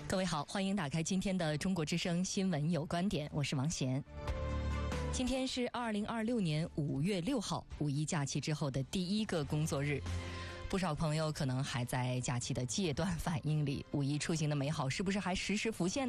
各位好，欢迎打开今天的中国之声新闻有观点，我是王贤。今天是2026年5月6号，五一假期之后的第一个工作日。不少朋友可能还在假期的戒断反应里，五一出行的美好是不是还时时浮现